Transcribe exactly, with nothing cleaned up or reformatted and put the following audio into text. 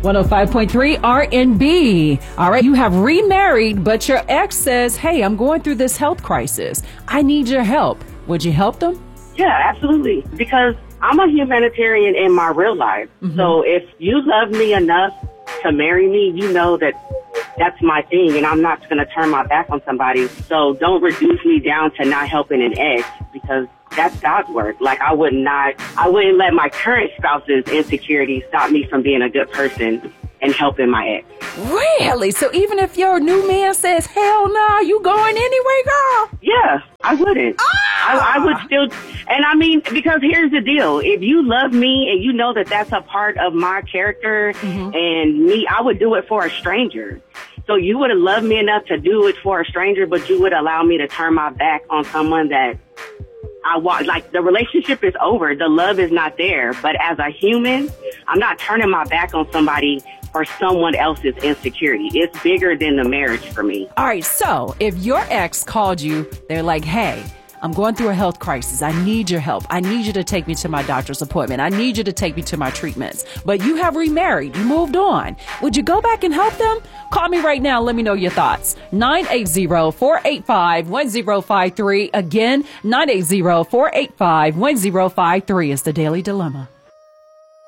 one oh five point three R and B. All right, you have remarried, but your ex says, hey, I'm going through this health crisis. I need your help. Would you help them? Yeah, absolutely. Because I'm a humanitarian in my real life. Mm-hmm. So if you love me enough to marry me, you know that that's my thing, and I'm not going to turn my back on somebody. So don't reduce me down to not helping an ex, because that's God's work. Like, I would not, I wouldn't let my current spouse's insecurity stop me from being a good person and helping my ex. Really? So even if your new man says, hell no, nah, you going anyway, girl? Yeah, I wouldn't. Ah! I, I would still, and I mean, because here's the deal. If you love me and you know that that's a part of my character mm-hmm. and me, I would do it for a stranger. So you would have loved me enough to do it for a stranger, but you would allow me to turn my back on someone that I want. Like, the relationship is over. The love is not there. But as a human, I'm not turning my back on somebody for someone else's insecurity. It's bigger than the marriage for me. All right. So if your ex called you, they're like, hey, I'm going through a health crisis. I need your help. I need you to take me to my doctor's appointment. I need you to take me to my treatments. But you have remarried. You moved on. Would you go back and help them? Call me right now. Let me know your thoughts. nine eight zero, four eight five, one zero five three. Again, nine eight zero, four eight five, one zero five three is the Daily Dilemma.